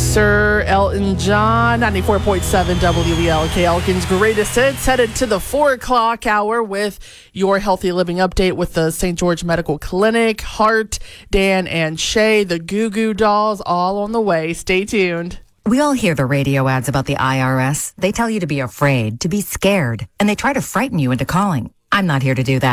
Sir Elton John, 94.7 WELK, Elkin's greatest hits, headed to the 4 o'clock hour with your healthy living update with the St. George Medical Clinic. Hart, Dan, and Shay, the Goo Goo Dolls, all on the way. Stay tuned. We all hear the radio ads about the IRS. They tell you to be afraid, to be scared, and they try to frighten you into calling. I'm not here to do that.